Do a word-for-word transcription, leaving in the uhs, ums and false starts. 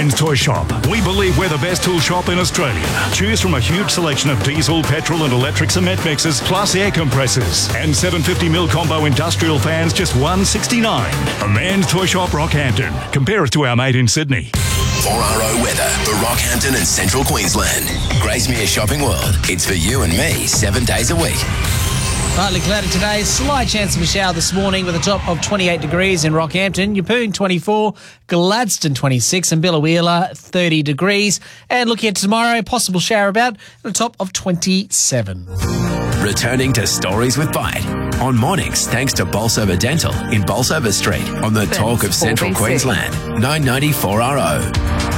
Man's Toy Shop. We believe we're the best tool shop in Australia. Choose from a huge selection of diesel, petrol and electric cement mixers, plus air compressors. And seven hundred fifty mil combo industrial fans, just one dollar sixty-nine. A Man's Toy Shop, Rockhampton. Compare it to our mate in Sydney. four R O weather for Rockhampton and Central Queensland. Gracemere Shopping World. It's for you and me seven days a week. Partly cloudy today, slight chance of a shower this morning with a top of twenty-eight degrees in Rockhampton, Yeppoon twenty-four, Gladstone twenty-six and Biloela thirty degrees. And looking at tomorrow, possible shower about at a top of twenty-seven. Returning to Stories with Bite on mornings thanks to Bolsover Dental in Bolsover Street on the Talk of Central Queensland. nine ninety-four R O.